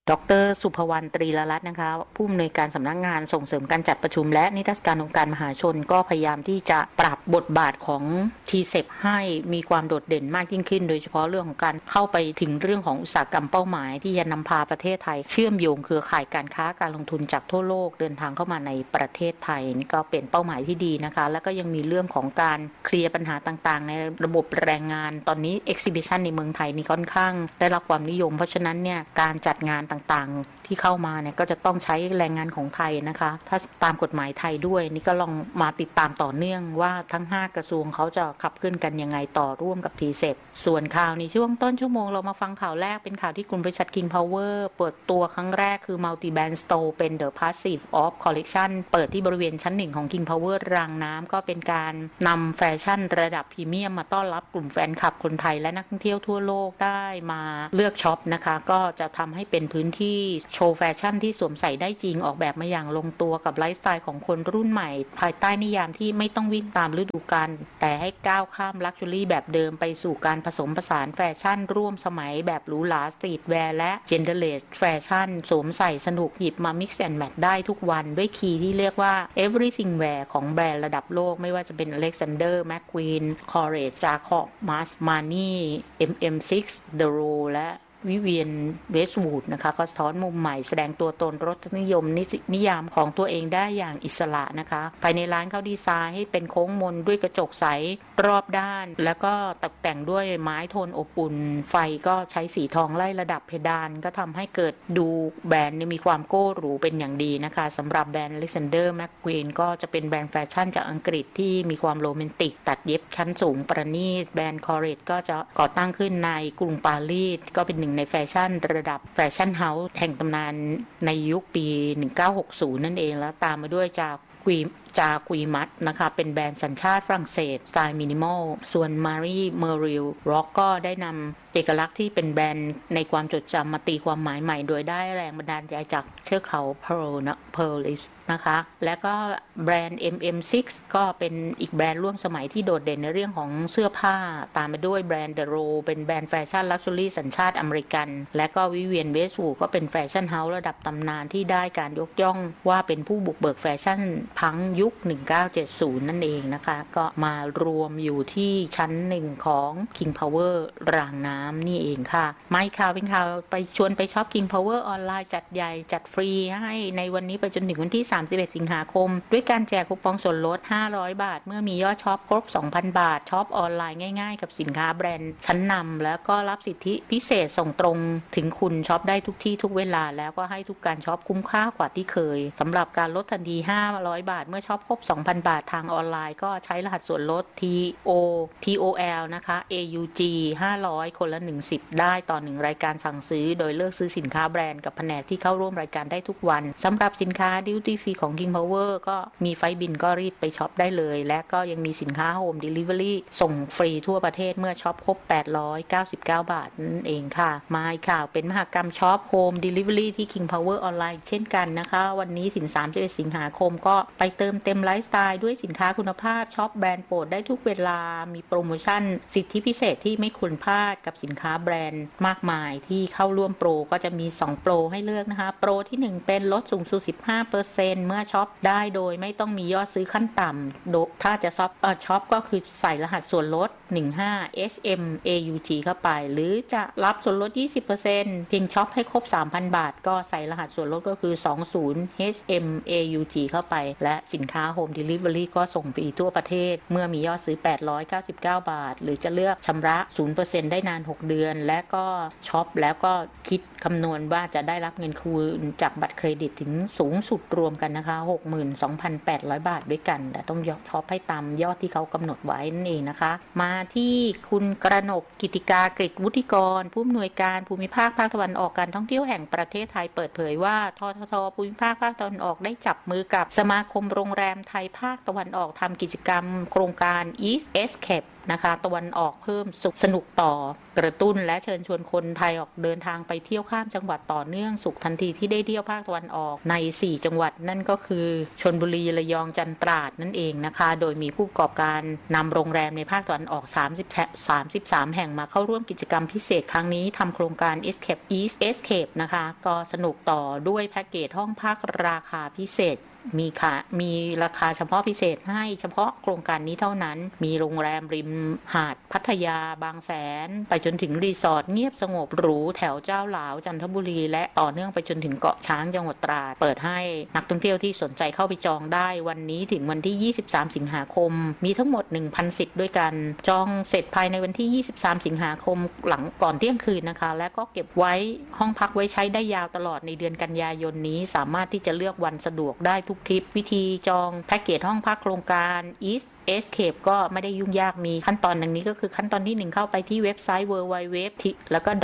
ดร.สุภวรรณ ตรีละรัตน์นะคะผู้อำนวยการสำนักงานส่งเสริมการจัดประชุมและนิทรรศการองค์การมหาชนก็พยายามที่จะปรับบทบาทของ ที เซ อี พี ให้มีความโดดเด่นมากยิ่งขึ้นโดยเฉพาะเรื่องของการเข้าไปถึงเรื่องของอุตสาหกรรมเป้าหมายที่จะนำพาประเทศไทยเชื่อมโยงเครือข่ายการค้าการลงทุนจากทั่วโลกเดินทางเข้ามาในประเทศไทยนี่ก็เป็นเป้าหมายที่ดีนะคะแล้วก็ยังมีเรื่องของการเคลียร์ปัญหาต่างๆในระบบแรงงานตอนนี้ Exhibition ในเมืองไทยนี่ค่อนข้างได้รับความนิยมเพราะฉะนั้นเนี่ยการจัดงานต่างๆที่เข้ามาเนี่ยก็จะต้องใช้แรงงานของไทยนะคะถ้าตามกฎหมายไทยด้วยนี่ก็ลองมาติดตามต่อเนื่องว่าทั้งห้ากระทรวงเขาจะขับเคลื่อนกันยังไงต่อร่วมกับ ที เซ อี พี ส่วนข่าวในช่วงต้นชั่วโมงเรามาฟังข่าวแรกเป็นข่าวที่กลุ่มบริษัท King Power เปิดตัวครั้งแรกคือ Multi Brand Store เป็น The Passive Off Collection เปิดที่บริเวณชั้นหนึ่งของ King Power รางน้ำก็เป็นการนำแฟชั่นระดับพรีเมียมมาต้อนรับกลุ่มแฟนคลับคนไทยและนักท่องเที่ยวทั่วโลกได้มาเลือกช็อปนะคะก็จะทำให้เป็นพื้นที่โชว์แฟชั่นที่สวมใส่ได้จริงออกแบบมาอย่างลงตัวกับไลฟ์สไตล์ของคนรุ่นใหม่ภายใต้นิยามที่ไม่ต้องวิ่งตามฤดูกาลแต่ให้ก้าวข้ามลักชัวรี่แบบเดิมไปสู่การผสมผสานแฟชั่นร่วมสมัยแบบหรูหราสตรีทแวร์และเจนเดอร์เลสแฟชั่นสวมใส่สนุกหยิบมา mix and match ได้ทุกวันด้วยคีย์ที่เรียกว่า everything wear ของแบรนด์ระดับโลกไม่ว่าจะเป็น Alexander McQueen Courage Jacob Armani เอ็ม เอ็ม ซิกซ์ The Row และวิเวียนเวสต์วูดนะคะก็สะท้อนมุมใหม่แสดงตัวตนรสนิยมนิยามของตัวเองได้อย่างอิสระนะคะภายในร้านเขาดีไซน์ให้เป็นโค้งมนด้วยกระจกใสรอบด้านแล้วก็ตกแต่งด้วยไม้โทนอบอุ่นไฟก็ใช้สีทองไล่ระดับเพดานก็ทำให้เกิดดูแบรนด์มีความโก้หรูเป็นอย่างดีนะคะสำหรับแบรนด์ Alexander McQueen ก็จะเป็นแบรนด์แฟชั่นจากอังกฤษที่มีความโรแมนติกตัดเย็บชั้นสูงประณีตแบรนด์ Courage ก็จะก่อตั้งขึ้นในกรุงปารีสก็เป็นหนึ่งในแฟชั่นระดับแฟชั่นเฮาส์แห่งตำนานในยุคปีหนึ่งเก้าหกศูนย์นั่นเองแล้วตามมาด้วยจากกุยจากุยมัตนะคะเป็นแบรนด์สัญชาติฝรั่งเศสสไตล์มินิมอลส่วนมารีเมอริลร็อกก็ได้นำเอกลักษณ์ที่เป็นแบรนด์ในความจดจำมาตีความหมายใหม่โดยได้แรงบันดาลใจจากเทือกเขาเพร์ลนะเพร์ลิสนะคะแล้วก็แบรนด์ เอ็ม เอ็ม ซิกซ์ ก็เป็นอีกแบรนด์ร่วมสมัยที่โดดเด่นในเรื่องของเสื้อผ้าตามมาด้วยแบรนด์ The Row เป็นแบรนด์แฟชั่นลักชัวรี่สัญชาติอเมริกันและก็วิเวียนเวสต์วูดก็เป็นแฟชั่นเฮาส์ระดับตำนานที่ได้การยกย่องว่าเป็นผู้บุกเบิกแฟชั่นพังยุคหนึ่งเก้าเจ็ดศูนย์นั่นเองนะคะก็มารวมอยู่ที่ชั้นหนึ่งของ King Power รางน้ำนี่เองค่ะไม่ข่าวเป็นข่าวไปชวนไปช็อป King Power ออนไลน์จัดใหญ่จัดฟรีให้ในวันนี้ไปจนถึงวันที่สามสิบเอ็ดสิงหาคมด้วยการแจกคูปองส่วนลดห้าร้อยบาทเมื่อมียอดช็อปครบ สองพัน บาทช็อปออนไลน์ง่ายๆกับสินค้าแบรนด์ชั้นนำแล้วก็รับสิทธิพิเศษส่งตรงถึงคุณช็อปได้ทุกที่ทุกเวลาแล้วก็ให้ทุกการช็อปคุ้มค่ากว่าที่เคยสำหรับการลดทันทีห้าร้อยบาทเมื่อช็อปครบ สองพัน บาททางออนไลน์ก็ใช้รหัสส่วนลด ที โอ ที โอ แอล นะคะ เอ ยู จี ห้าร้อยคนละหนึ่งสิทธิ์ได้ต่อหนึ่งรายการสั่งซื้อโดยเลือกซื้อสินค้าแบรนด์กับแผนกที่เข้าร่วมรายการได้ทุกวันสำหรับสินค้า Duty Free ของ King Power ก็มีไฟบินก็รีบไปช็อปได้เลยและก็ยังมีสินค้า Home Delivery ส่งฟรีทั่วประเทศเมื่อช็อปครบแปดร้อยเก้าสิบเก้าบาทนั่นเองค่ะมาอีกข่าวเป็นมหกรรมช็อป Home Delivery ที่ King Power ออนไลน์เช่นกันนะคะวันนี้ถึงสามสิบเอ็ดสิงหาคมก็ไปเติมเต็มไลฟ์สไตล์ด้วยสินค้าคุณภาพช็อปแบรนด์โปรดได้ทุกเวลามีโปรโมชั่นสิทธิพิเศษที่ไม่ควรพลาดกับสินค้าแบรนด์มากมายที่เข้าร่วมโปรก็จะมีสองโปรให้เลือกนะคะโปรที่หนึ่งเป็นลดสูงสุด สิบห้าเปอร์เซ็นต์ เมื่อช็อปได้โดยไม่ต้องมียอดซื้อขั้นต่ำถ้าจะช็อปเอ่อช็อปก็คือใส่รหัสส่วนลดสิบห้า เอช เอ็ม เอ ยู จี เข้าไปหรือจะรับส่วนลด ยี่สิบเปอร์เซ็นต์ เพียงช็อปให้ครบ สามพัน บาทก็ใส่รหัสส่วนลดก็คือยี่สิบ เอช เอ็ม เอ ยู จี เข้าไปและสินค้า Home Delivery ก็ส่งฟรีทั่วประเทศเมื่อมียอดซื้อแปดร้อยเก้าสิบเก้าบาทหรือจะเลือกชำระ ศูนย์เปอร์เซ็นต์ ได้นานหกเดือนและก็ช็อปแล้วก็คิดคำนวณว่าจะได้รับเงินคืนจากบัตรเครดิตถึงสูงสุดรวมกันนะคะ หกหมื่นสองพันแปดร้อย บาทด้วยกันแต่ต้องยอดช็อปให้ตามยอดที่เขากำหนดไว้นั่นเองนะคะมาที่คุณกระหนกกิติกากฤษวุฒิกรผู้อำนวยการภูมิภาคภาคตะวันออกการท่องเที่ยวแห่งประเทศไทยเปิดเผยว่าทททภูมิภาคภาคตะวันออกได้จับมือกับสมาคมโรงแรมไทยภาคตะวันออกทำกิจกรรมโครงการ East Escape นะคะตะวันออกเพิ่มสุขสนุกต่อกระตุ้นและเชิญชวนคนไทยออกเดินทางไปเที่ยวข้ามจังหวัดต่อเนื่องสุขทันทีที่ได้เที่ยวภาคตะวันออกในสี่จังหวัดนั่นก็คือชลบุรีระยองจันทร์ตราดนั่นเองนะคะโดยมีผู้ประกอบการนำโรงแรมในภาคตะวันออกสามสิบ สามสิบสามแห่งมาเข้าร่วมกิจกรรมพิเศษครั้งนี้ทำโครงการ Escape East Escape นะคะก็สนุกต่อด้วยแพ็กเกจห้องพักราคาพิเศษมีค่ะมีราคาเฉพาะพิเศษให้เฉพาะโครงการนี้เท่านั้นมีโรงแรมริมหาดพัทยาบางแสนไปจนถึงรีสอร์ทเงียบสงบหรูแถวเจ้าหลาวจันทบุรีและต่อเนื่องไปจนถึงเกาะช้างจังหวัดตราดเปิดให้นักท่องเที่ยวที่สนใจเข้าไปจองได้วันนี้ถึงวันที่ยี่สิบสามสิงหาคมมีทั้งหมด หนึ่งพัน สิทธิ์ด้วยกันจองเสร็จภายในวันที่ยี่สิบสามสิงหาคมหลังก่อนเที่ยงคืนนะคะและก็เก็บไว้ห้องพักไว้ใช้ได้ยาวตลอดในเดือนกันยายนนี้สามารถที่จะเลือกวันสะดวกได้ทุกทริปวิธีจองแพ็กเกจห้องพักโครงการ East Escape ก็ไม่ได้ยุ่งยากมีขั้นตอนดังนี้ก็คือขั้นตอนที่หนึ่งเข้าไปที่เว็บไซต์ ดับเบิลยู ดับเบิลยู ดับเบิลยู แล้วก็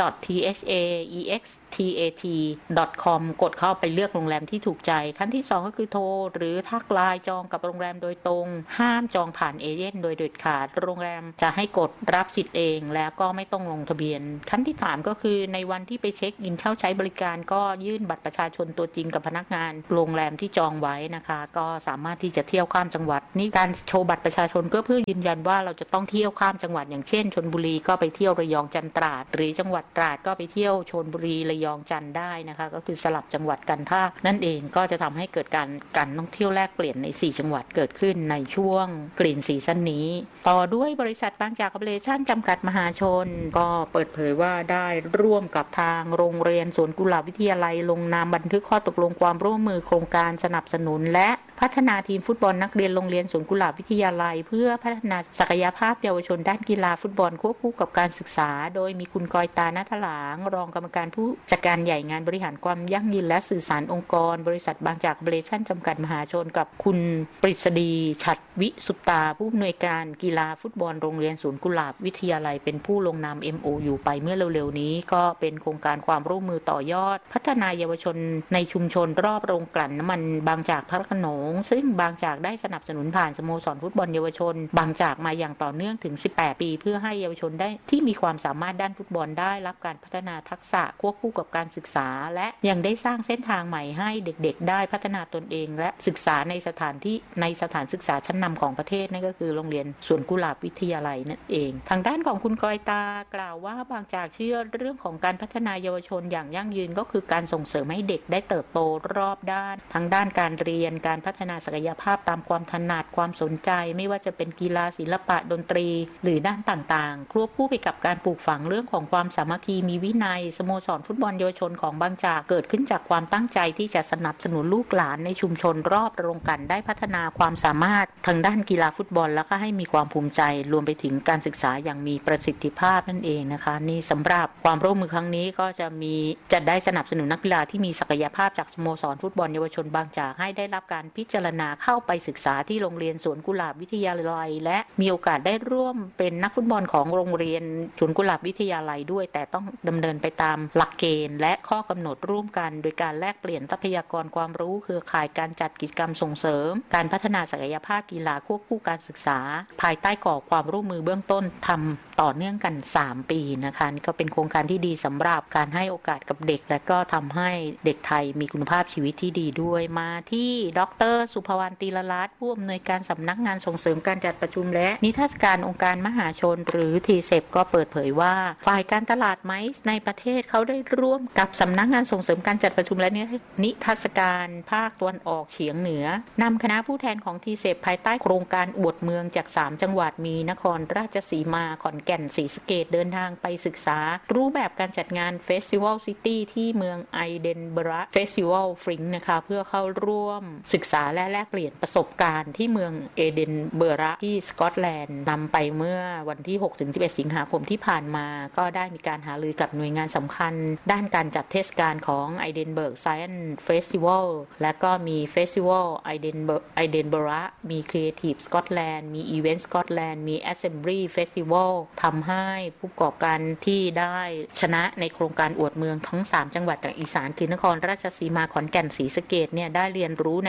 .thaextat ดอท คอม กดเข้าไปเลือกโรงแรมที่ถูกใจขั้นที่สองก็คือโทรหรือทักไลน์จองกับโรงแรมโดยตรงห้ามจองผ่านเอเจนต์โดยเด็ดขาดโรงแรมจะให้กดรับสิทธิ์เองแล้วก็ไม่ต้องลงทะเบียนขั้นที่สามก็คือในวันที่ไปเช็คอินเข้าใช้บริการก็ยื่นบัตรประชาชนตัวจริงกับพนักงานโรงแรมที่จองไว้นะคะก็สามารถที่จะเที่ยวข้ามจังหวัดนี่การโชว์บัตรประชาชนก็เพื่อยืนยันว่าเราจะต้องเที่ยวข้ามจังหวัดอย่างเช่นชลบุรีก็ไปเที่ยวระยองจันทร์ตราดหรือจังหวัดตราดก็ไปเที่ยวชลบุรีระยองจันทร์ได้นะคะก็คือสลับจังหวัดกันถ้านั่นเองก็จะทำให้เกิดการการท่องเที่ยวแลกเปลี่ยนในสี่จังหวัดเกิดขึ้นในช่วงกลิ่นซีซั่นนี้ต่อด้วยบริษัทบางจากคอร์ปอเรชั่นจำกัดมหาชนก็เปิดเผยว่าได้ร่วมกับทางโรงเรียนสวนกุหลาบวิทยาลัยลงนามบันทึกข้อตกลงความร่วมมือโครงการสนับสนุนและพัฒนาทีมฟุตบอลนักเรียนโรงเรียนสวนกุหลาบวิทยาลัยเพื่อพัฒนาศักยภาพเยาวชนด้านกีฬาฟุตบอลควบคู่กับการศึกษาโดยมีคุณกอยตาณถลางรองกรรมการผู้จัดการใหญ่งานบริหารความยั่งยืนและสื่อสารองค์กรบริษัทบางจากคอร์ปอเรชั่นจำกัดมหาชนกับคุณปริศดีฉัตรวิสุตตาผู้อำนวยการกีฬาฟุตบอลโรงเรียนสวนกุหลาบวิทยาลัยเป็นผู้ลงนาม เอ็ม โอ ยู ไปเมื่อเร็วๆนี้ก็เป็นโครงการความร่วมมือต่อยอดพัฒนาเยาวชนในชุมชนรอบโรงกลั่นน้ำมันบางจากพระโขนงซึ่งบางจากได้สนับสนุนผ่านสโมสรฟุตบอลเยาวชนบางจากมาอย่างต่อเนื่องถึงสิบแปดปีเพื่อให้เยาวชนได้ที่มีความสามารถด้านฟุตบอลได้รับการพัฒนาทักษะควบคู่กับการศึกษาและยังได้สร้างเส้นทางใหม่ให้เด็กๆได้พัฒนาตนเองและศึกษาในสถานที่ในสถานศึกษาชั้นนำของประเทศนั่นก็คือโรงเรียนสวนกุหลาบวิทยาลัยนั่นเองทางด้านของคุณกอยตากล่าวว่าบางจากเชื่อเรื่องของการพัฒนาเยาวชนอย่างยั่งยืนก็คือการส่งเสริมให้เด็กได้เติบโตรอบด้านทั้งด้านการเรียนการพัฒนาศักยภาพตามความถนัดความสนใจไม่ว่าจะเป็นกีฬาศิลปะดนตรีหรือด้านต่างๆควบคู่ไปกับการปลูกฝังเรื่องของความสามัคคีมีวินัยสโมสรฟุตบอลเยาวชนของบางจากเกิดขึ้นจากความตั้งใจที่จะสนับสนุนลูกหลานในชุมชนรอบโรงกลั่นได้พัฒนาความสามารถทางด้านกีฬาฟุตบอลแล้วก็ให้มีความภูมิใจรวมไปถึงการศึกษาอย่างมีประสิทธิภาพนั่นเองนะคะนี่สำหรับความร่วมมือครั้งนี้ก็จะมีจะได้สนับสนุนนักกีฬาที่มีศักยภาพจากสโมสรฟุตบอลเยาวชนบางจากให้ได้รับการพิจารณาเข้าไปศึกษาที่โรงเรียนสวนกุหลาบวิทยาลัยและมีโอกาสได้ร่วมเป็นนักฟุตบอลของโรงเรียนสวนกุหลาบวิทยาลัยด้วยแต่ต้องดำเนินไปตามหลักเกณฑ์และข้อกำหนดร่วมกันโดยการแลกเปลี่ยนทรัพยากรความรู้เครือข่ายการจัดกิจกรรมส่งเสริมการพัฒนาศักยภาพกีฬาควบคู่การศึกษาภายใต้กรอบความร่วมมือเบื้องต้นทำต่อเนื่องกันสามปีนะคะนี่ก็เป็นโครงการที่ดีสำหรับการให้โอกาสกับเด็กและก็ทำให้เด็กไทยมีคุณภาพชีวิตที่ดีด้วยมาที่ดร.สุภวรรณตีรรัตน์ผู้อำนวยการสำนักงานส่งเสริมการจัดประชุมและนิทรรศการองค์การมหาชนหรือ ที เซป ก็เปิดเผยว่าฝ่ายการตลาดไม้ในประเทศเขาได้ร่วมกับสำนักงานส่งเสริมการจัดประชุมและนิทรรศการภาคตะวันออกเฉียงเหนือนำคณะผู้แทนของ ที เซป ภายใต้โครงการอวดเมืองจากสามจังหวัดมีนครราชสีมาขอนแก่นศรีสะเกษเดินทางไปศึกษารูปแบบการจัดงานเฟสติวัลซิตี้ที่เมืองไอเดนบะระเฟสติวัลฟริงค์นะคะเพื่อเข้าร่วมศึกษาและแลกเปลี่ยนประสบการณ์ที่เมืองเอเดนเบอระที่สกอตแลนด์นำไปเมื่อวันที่ หกถึงสิบเอ็ด สิงหาคมที่ผ่านมาก็ได้มีการหารือกับหน่วยงานสำคัญด้านการจัดเทศกาลของไอเดนเบิร์กไซเอนซ์เฟสติวัลและก็มีเฟสติวัลไอเดนเบิร์กไอเดนเบอระมีครีเอทีฟสกอตแลนด์มีอีเวนต์สกอตแลนด์มีแอสเซมบลีเฟสติวัลทำให้ผู้ประกอบการที่ได้ชนะในโครงการอวดเมืองทั้งสามจังหวัดจากอีสานคือนครราชสีมาขอนแก่นศรีสะเกษเนี่ยได้เรียนรู้แนวทางพั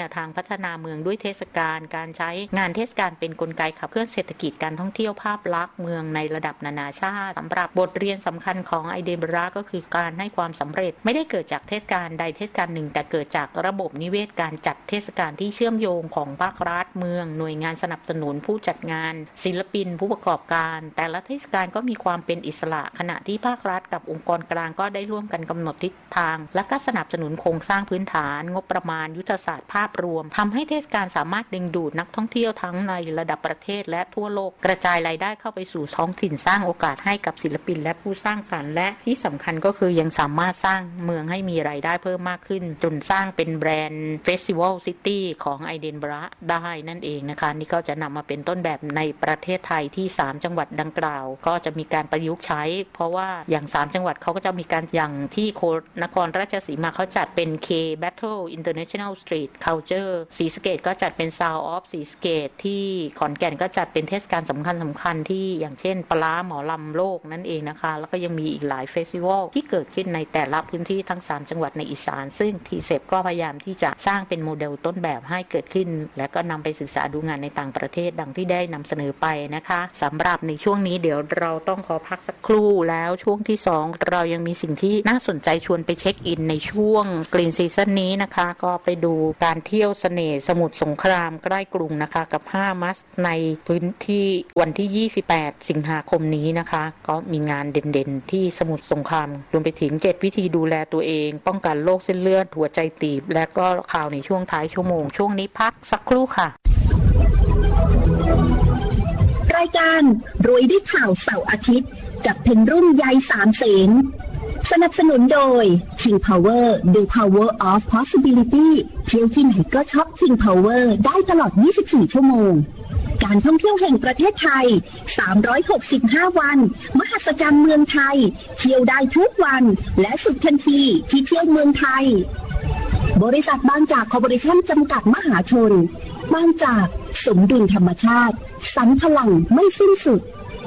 ฒนาเมืองด้วยเทศกาลการใช้งานเทศกาลเป็นกลไกขับเคลื่อนเศรษฐกิจการท่องเที่ยวภาพลักษณ์เมืองในระดับนานาชาติสำหรับบทเรียนสำคัญของไอเดนบะระก็คือการให้ความสำเร็จไม่ได้เกิดจากเทศกาลใดเทศกาลหนึ่งแต่เกิดจากระบบนิเวศการจัดเทศกาลที่เชื่อมโยงของภาครัฐเมืองหน่วยงานสนับสนุนผู้จัดงานศิลปินผู้ประกอบการแต่ละเทศกาลก็มีความเป็นอิสระขณะที่ภาครัฐกับองค์กรกลางก็ได้ร่วมกันกำหนดทิศทางและก็สนับสนุนโครงสร้างพื้นฐานงบประมาณยุทธศาสตร์ภาพรวมทำให้เทศกาลสามารถดึงดูดนักท่องเที่ยวทั้งในระดับประเทศและทั่วโลกกระจายรายได้เข้าไปสู่ท้องถิ่นสร้างโอกาสให้กับศิลปินและผู้สร้างสรรค์และที่สำคัญก็คือยังสามารถสร้างเมืองให้มีรายได้เพิ่มมากขึ้นจนสร้างเป็นแบรนด์เฟสติวัลซิตี้ของไอเดนบะระได้นั่นเองนะคะนี่ก็จะนำมาเป็นต้นแบบในประเทศไทยที่สามจังหวัดดังกล่าวก็จะมีการประยุกต์ใช้เพราะว่าอย่างสามจังหวัดเขาก็จะมีการอย่างที่โคนครราชสีมาเขาจัดเป็น K Battle International Street Culture ศรีสะเกษก็จัดเป็น Sound of ศรีสะเกษที่ขอนแก่นก็จัดเป็นเทศกาลสำคัญสำคัญที่อย่างเช่นปลาหมอลำโลกนั่นเองนะคะแล้วก็ยังมีอีกหลายเฟสติวัลที่เกิดขึ้นในแต่ละพื้นที่ทั้งสามจังหวัดในอีสานซึ่ง ที เซ อี พี ก็พยายามที่จะสร้างเป็นโมเดลต้นแบบให้เกิดขึ้นและก็นำไปศึกษาดูงานในต่างประเทศดังที่ได้นำเสนอไปนะคะสำหรับในช่วงนี้เดี๋ยวเราต้องขอพักสักครู่แล้วช่วงที่สองเรายังมีสิ่งที่น่าสนใจชวนไปเช็คอินในช่วงกรีนซีซั่นนี้นะคะก็ไปดูการเที่ยวเสน่ห์สมุทรสงครามใกล้กรุงนะคะกับห้ามัสในพื้นที่วันที่ยี่สิบแปดสิงหาคมนี้นะคะก็มีงานเด่นๆที่สมุทรสงครามรวมไปถึงเจ็ดวิธีดูแลตัวเองป้องกันโรคเส้นเลือดหัวใจตีบและก็ข่าวในช่วงท้ายชั่วโมงช่วงนี้พักสักครู่ค่ะรายการรวยด้วยข่าวเสาร์อาทิตย์กับเพนรุ่มยายสามเสนสนับสนุนโดย King Power The Power of Possibility เที่ยวที่ไหนก็ช็อป King Power ได้ตลอดยี่สิบสี่ชั่วโมงการท่องเที่ยวแห่งประเทศไทยสามร้อยหกสิบห้าวันมหัศจรรย์เมืองไทยเที่ยวได้ทุกวันและสุดทันทีที่เที่ยวเมืองไทยบริษัทบางจากคอร์ปอเรชั่นจำกัดมหาชนบางจากสมดุลธรรมชาติสรรพลังไม่สิ้นสุด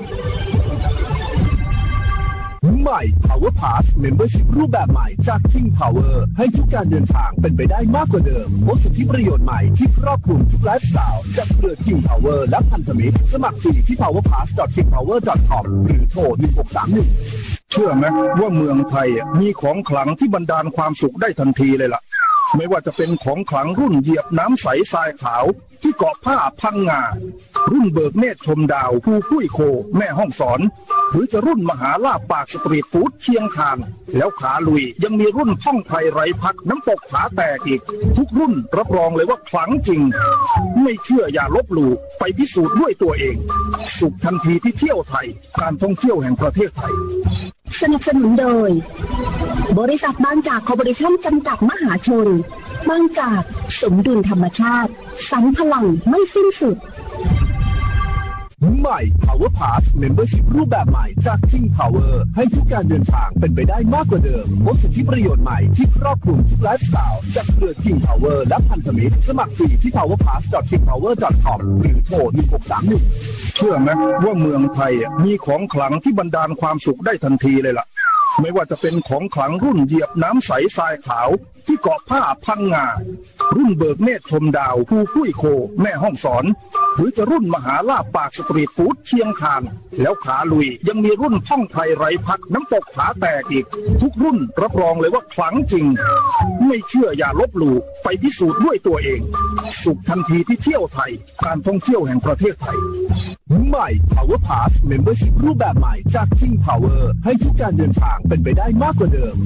ใหม่ Power Pass Membership รูปแบบใหม่จาก King Power ให้ทุกการเดินทางเป็นไปได้มากกว่าเดิมพบสิทธิประโยชน์ใหม่ที่ครอบคลุมทุกไลฟ์สไตล์จากเครือ King Power และพันธมิตรสมัครฟรีที่ พาวเวอร์พาส ดอท คิงพาวเวอร์ ดอท คอม หรือโทรหนึ่งหกสามหนึ่งเชื่อไหมว่าเมืองไทยมีของขลังที่บันดาลความสุขได้ทันทีเลยล่ะไม่ว่าจะเป็นของขลังรุ่นเหยียบน้ำใสทรายขาวที่เกาะผ้าพังงารุ่นเบิกเนตรชมดาวภูกุ้ยโคแม่ห้องสอนหรือจะรุ่นมหาลาภปากสตรีทฟู้ดเชียงคานแล้วขาลุยยังมีรุ่นท่องไทยไร้พักน้ำตกผาแตกอีกทุกรุ่นรับรองเลยว่าขลังจริงไม่เชื่ออย่าลบหลู่ไปพิสูจน์ด้วยตัวเองสุขทันทีที่เที่ยวไทยการท่องเที่ยวแห่งประเทศไทยสนับสนุนโดยบริษัทบางจากคอร์ปอเรชั่นจำกัดมหาชนบางจากสมดุลธรรมชาติสรรพลังไม่สิ้นสุดใหม่ Power Pass Membership รูปแบบใหม่จาก King Power ให้ทุกการเดินทางเป็นไปได้มากกว่าเดิมพบสิทธิประโยชน์ใหม่ที่ครอบคลุมทุกไลฟ์สไตล์จากเครือ King Power และพันธมิตรสมัครฟรีที่ พาวเวอร์พาส ดอท คิงพาวเวอร์ ดอท คอม หรือโทรหนึ่งหกสามหนึ่งเชื่อไหมว่าเมืองไทยมีของขลังที่บันดาลความสุขได้ทันทีเลยล่ะไม่ว่าจะเป็นของขลังรุ่นเหยียบน้ำใสทรายขาวที่เกาะผ้าพังงารุ่นเบิกเนตรชมดาวภูกุ้ยโคแม่ห้องสอนหรือจะรุ่นมหาลาภปากสตรีทฟู้ดเชียงคานแล้วขาลุยยังมีรุ่นท่องไทยไร้พักน้ำตกผาแตกอีกทุกรุ่นรับรองเลยว่าขลังจริงไม่เชื่ออย่าลบหลู่ไปพิสูจน์ด้วยตัวเองสุขทันทีที่เที่ยวไทยการท่องเที่ยวแห่งประเทศไทยใหม่ Power Pass Membership รูปแบบใหม่จาก King Power ให้ทุกการเดินทางเป็นไปได้มากกว่าเดิม